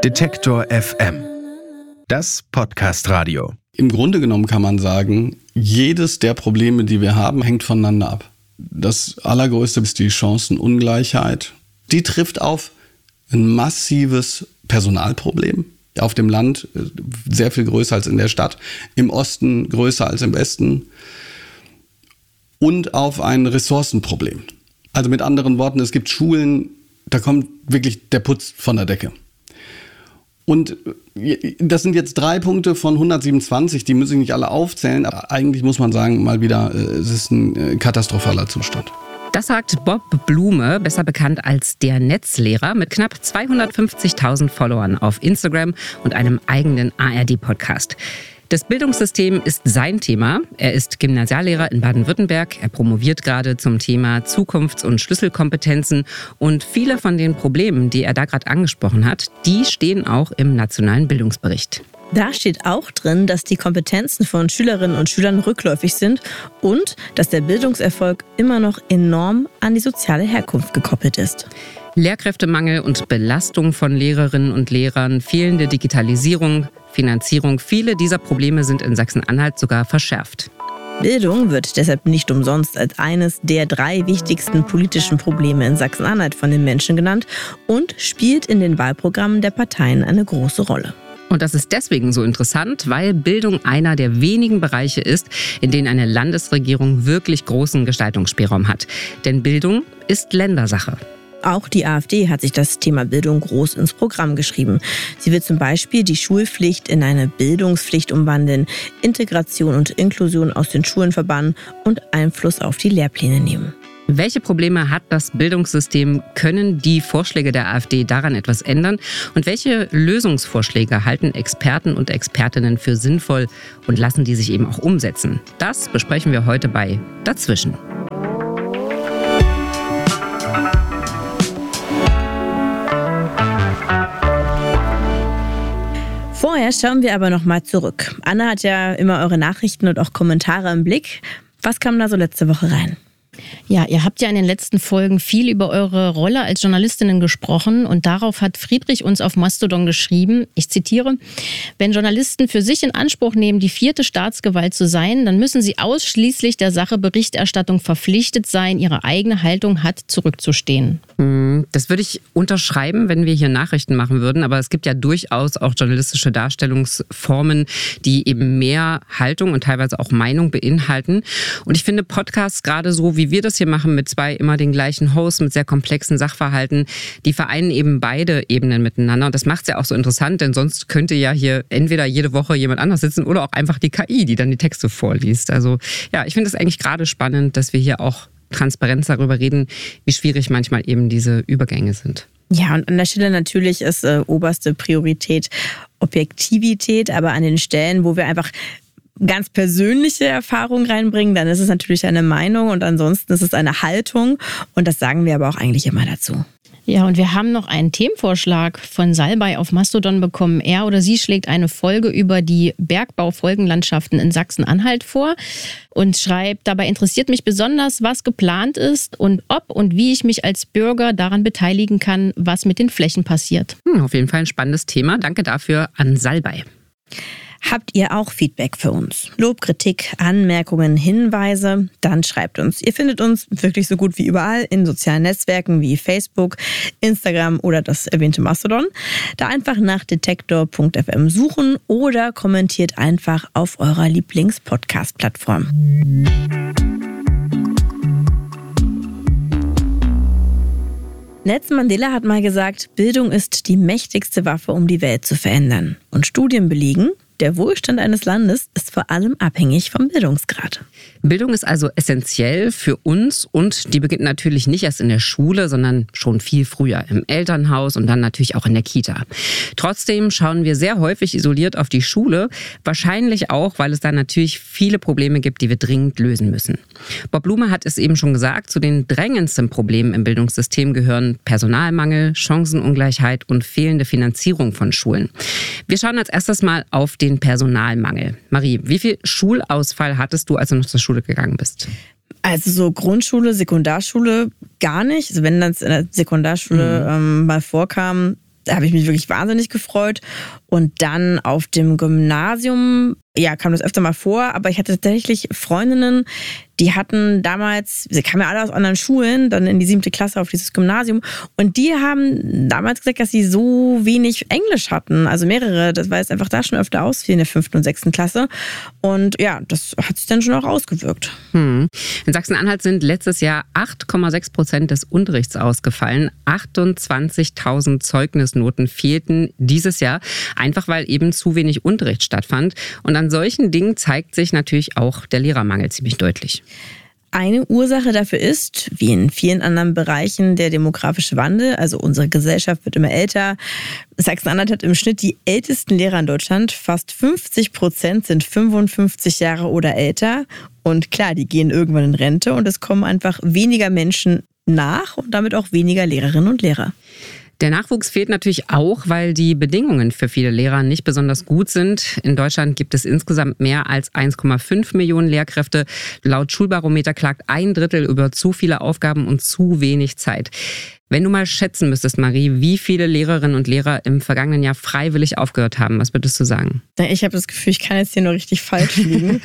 Detektor FM. Das Podcast-Radio. Im Grunde genommen kann man sagen, jedes der Probleme, die wir haben, hängt voneinander ab. Das allergrößte ist die Chancenungleichheit. Die trifft auf ein massives Personalproblem. Auf dem Land sehr viel größer als in der Stadt, im Osten größer als im Westen. Und auf ein Ressourcenproblem. Also mit anderen Worten, es gibt Schulen, da kommt wirklich der Putz von der Decke. Und das sind jetzt 3 Punkte von 127, die müssen ich nicht alle aufzählen, aber eigentlich muss man sagen, mal wieder, es ist ein katastrophaler Zustand. Das sagt Bob Blume, besser bekannt als der Netzlehrer, mit knapp 250.000 Followern auf Instagram und einem eigenen ARD-Podcast. Das Bildungssystem ist sein Thema. Er ist Gymnasiallehrer in Baden-Württemberg. Er promoviert gerade zum Thema Zukunfts- und Schlüsselkompetenzen. Und viele von den Problemen, die er da gerade angesprochen hat, die stehen auch im nationalen Bildungsbericht. Da steht auch drin, dass die Kompetenzen von Schülerinnen und Schülern rückläufig sind und dass der Bildungserfolg immer noch enorm an die soziale Herkunft gekoppelt ist. Lehrkräftemangel und Belastung von Lehrerinnen und Lehrern, fehlende Digitalisierung, Finanzierung, viele dieser Probleme sind in Sachsen-Anhalt sogar verschärft. Bildung wird deshalb nicht umsonst als eines der 3 wichtigsten politischen Probleme in Sachsen-Anhalt von den Menschen genannt und spielt in den Wahlprogrammen der Parteien eine große Rolle. Und das ist deswegen so interessant, weil Bildung einer der wenigen Bereiche ist, in denen eine Landesregierung wirklich großen Gestaltungsspielraum hat. Denn Bildung ist Ländersache. Auch die AfD hat sich das Thema Bildung groß ins Programm geschrieben. Sie will zum Beispiel die Schulpflicht in eine Bildungspflicht umwandeln, Integration und Inklusion aus den Schulen verbannen und Einfluss auf die Lehrpläne nehmen. Welche Probleme hat das Bildungssystem? Können die Vorschläge der AfD daran etwas ändern? Und welche Lösungsvorschläge halten Experten und Expertinnen für sinnvoll und lassen die sich eben auch umsetzen? Das besprechen wir heute bei Dazwischen. Vorher schauen wir aber noch mal zurück. Anna hat ja immer eure Nachrichten und auch Kommentare im Blick. Was kam da so letzte Woche rein? Ja, ihr habt ja in den letzten Folgen viel über eure Rolle als Journalistinnen gesprochen und darauf hat Friedrich uns auf Mastodon geschrieben, ich zitiere, wenn Journalisten für sich in Anspruch nehmen, die 4. Staatsgewalt zu sein, dann müssen sie ausschließlich der Sache Berichterstattung verpflichtet sein, ihre eigene Haltung hat zurückzustehen. Das würde ich unterschreiben, wenn wir hier Nachrichten machen würden, aber es gibt ja durchaus auch journalistische Darstellungsformen, die eben mehr Haltung und teilweise auch Meinung beinhalten. Und ich finde Podcasts gerade so, wie wir das hier machen, mit 2 immer den gleichen Hosts, mit sehr komplexen Sachverhalten, die vereinen eben beide Ebenen miteinander. Und das macht es ja auch so interessant, denn sonst könnte ja hier entweder jede Woche jemand anders sitzen oder auch einfach die KI, die dann die Texte vorliest. Also ja, ich finde es eigentlich gerade spannend, dass wir hier auch Transparenz darüber reden, wie schwierig manchmal eben diese Übergänge sind. Ja, und an der Stelle natürlich ist oberste Priorität Objektivität, aber an den Stellen, wo wir einfach ganz persönliche Erfahrungen reinbringen, dann ist es natürlich eine Meinung und ansonsten ist es eine Haltung und das sagen wir aber auch eigentlich immer dazu. Ja, und wir haben noch einen Themenvorschlag von Salbei auf Mastodon bekommen. Er oder sie schlägt eine Folge über die Bergbaufolgenlandschaften in Sachsen-Anhalt vor und schreibt, dabei interessiert mich besonders, was geplant ist und ob und wie ich mich als Bürger daran beteiligen kann, was mit den Flächen passiert. Auf jeden Fall ein spannendes Thema. Danke dafür an Salbei. Habt ihr auch Feedback für uns? Lob, Kritik, Anmerkungen, Hinweise? Dann schreibt uns. Ihr findet uns wirklich so gut wie überall in sozialen Netzwerken wie Facebook, Instagram oder das erwähnte Mastodon. Da einfach nach detektor.fm suchen oder kommentiert einfach auf eurer Lieblings-Podcast-Plattform. Nelson Mandela hat mal gesagt, Bildung ist die mächtigste Waffe, um die Welt zu verändern. Und Studien belegen, der Wohlstand eines Landes ist vor allem abhängig vom Bildungsgrad. Bildung ist also essentiell für uns und die beginnt natürlich nicht erst in der Schule, sondern schon viel früher im Elternhaus und dann natürlich auch in der Kita. Trotzdem schauen wir sehr häufig isoliert auf die Schule, wahrscheinlich auch, weil es da natürlich viele Probleme gibt, die wir dringend lösen müssen. Bob Blume hat es eben schon gesagt, zu den drängendsten Problemen im Bildungssystem gehören Personalmangel, Chancenungleichheit und fehlende Finanzierung von Schulen. Wir schauen als erstes mal auf den Personalmangel. Marie, wie viel Schulausfall hattest du, als du noch zur Schule gegangen bist? Also so Grundschule, Sekundarschule gar nicht. Also wenn das in der Sekundarschule mal vorkam, Da habe ich mich wirklich wahnsinnig gefreut. Und dann auf dem Gymnasium, ja, kam das öfter mal vor, aber ich hatte tatsächlich Freundinnen, die hatten damals, sie kamen ja alle aus anderen Schulen, dann in die 7. Klasse auf dieses Gymnasium und die haben damals gesagt, dass sie so wenig Englisch hatten, also mehrere, das war jetzt einfach da schon öfter ausfiel in der 5. und 6. Klasse und ja, das hat sich dann schon auch ausgewirkt. In Sachsen-Anhalt sind letztes Jahr 8,6% des Unterrichts ausgefallen, 28.000 Zeugnisnoten fehlten dieses Jahr, einfach weil eben zu wenig Unterricht stattfand und an solchen Dingen zeigt sich natürlich auch der Lehrermangel ziemlich deutlich. Eine Ursache dafür ist, wie in vielen anderen Bereichen, der demografische Wandel. Also unsere Gesellschaft wird immer älter. Sachsen-Anhalt hat im Schnitt die ältesten Lehrer in Deutschland. Fast 50% sind 55 Jahre oder älter. Und klar, die gehen irgendwann in Rente und es kommen einfach weniger Menschen nach und damit auch weniger Lehrerinnen und Lehrer. Der Nachwuchs fehlt natürlich auch, weil die Bedingungen für viele Lehrer nicht besonders gut sind. In Deutschland gibt es insgesamt mehr als 1,5 Millionen Lehrkräfte. Laut Schulbarometer klagt 1/3 über zu viele Aufgaben und zu wenig Zeit. Wenn du mal schätzen müsstest, Marie, wie viele Lehrerinnen und Lehrer im vergangenen Jahr freiwillig aufgehört haben, was würdest du sagen? Ich habe das Gefühl, ich kann jetzt hier nur richtig falsch liegen.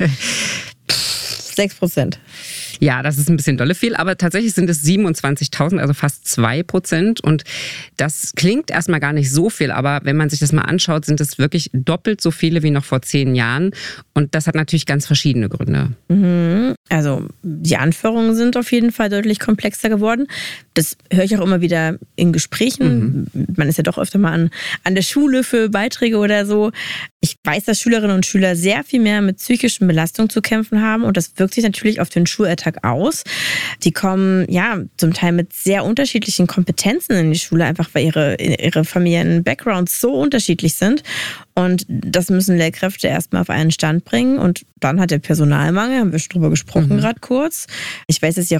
6%. Ja, das ist ein bisschen dolle viel, aber tatsächlich sind es 27.000, also fast 2%. Und das klingt erstmal gar nicht so viel, aber wenn man sich das mal anschaut, sind es wirklich doppelt so viele wie noch vor 10 Jahren. Und das hat natürlich ganz verschiedene Gründe. Also die Anforderungen sind auf jeden Fall deutlich komplexer geworden. Das höre ich auch immer wieder in Gesprächen. Man ist ja doch öfter mal an der Schule für Beiträge oder so. Ich weiß, dass Schülerinnen und Schüler sehr viel mehr mit psychischen Belastungen zu kämpfen haben und das wirkt sich natürlich auf den Schulalltag aus. Die kommen ja zum Teil mit sehr unterschiedlichen Kompetenzen in die Schule, einfach weil ihre familiären Backgrounds so unterschiedlich sind. Und das müssen Lehrkräfte erstmal auf einen Stand bringen. Und dann hat der Personalmangel, haben wir schon drüber gesprochen gerade kurz. Ich weiß, dass sie auch